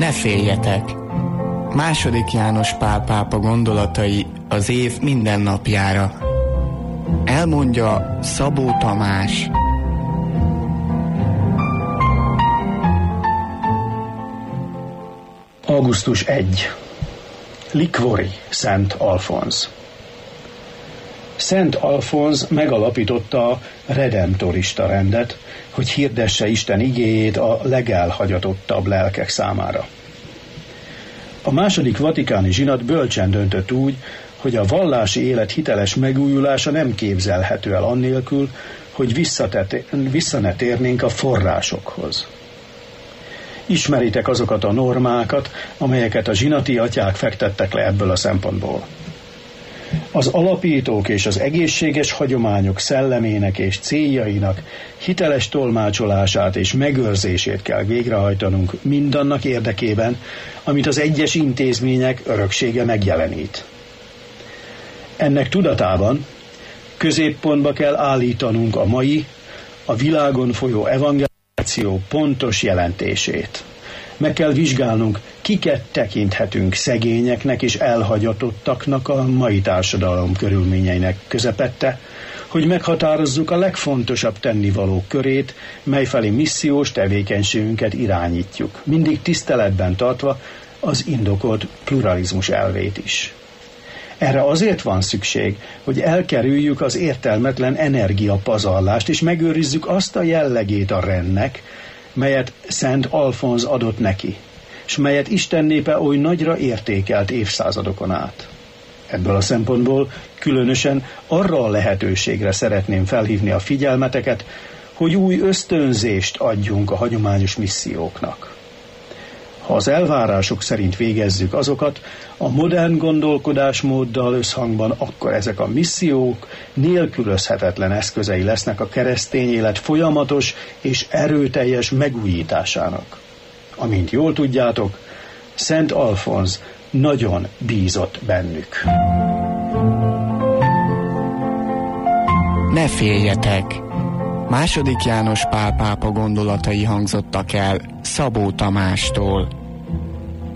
Ne féljetek! II. János Pál pápa gondolatai az év minden napjára. Elmondja Szabó Tamás. Augusztus 1. Likvori, Szent Alfonz. Szent Alfonz megalapította a redemptorista rendet, hogy hirdesse Isten igéjét a legelhagyatottabb lelkek számára. A II. Vatikáni zsinat bölcsen döntött úgy, hogy a vallási élet hiteles megújulása nem képzelhető el annélkül, hogy vissza ne térnénk a forrásokhoz. Ismeritek azokat a normákat, amelyeket a zsinati atyák fektettek le ebből a szempontból. Az alapítók és az egészséges hagyományok szellemének és céljainak hiteles tolmácsolását és megőrzését kell végrehajtanunk mindannak érdekében, amit az egyes intézmények öröksége megjelenít. Ennek tudatában középpontba kell állítanunk a mai, a világon folyó evangelizáció pontos jelentését. Meg kell vizsgálnunk, kiket tekinthetünk szegényeknek és elhagyatottaknak a mai társadalom körülményeinek közepette, hogy meghatározzuk a legfontosabb tennivalók körét, mely felé missziós tevékenységünket irányítjuk, mindig tiszteletben tartva az indokolt pluralizmus elvét is. Erre azért van szükség, hogy elkerüljük az értelmetlen energiapazarlást, és megőrizzük azt a jellegét a rendnek, melyet Szent Alfonz adott neki, és melyet Isten népe oly nagyra értékelt évszázadokon át. Ebből a szempontból különösen arra a lehetőségre szeretném felhívni a figyelmeteket, hogy új ösztönzést adjunk a hagyományos misszióknak. Ha az elvárások szerint végezzük azokat, a modern gondolkodásmóddal összhangban, akkor ezek a missziók nélkülözhetetlen eszközei lesznek a keresztény élet folyamatos és erőteljes megújításának. Amint jól tudjátok, Szent Alfonz nagyon bízott bennük. Ne féljetek! II. János Pál pápa gondolatai hangzottak el Szabó Tamástól.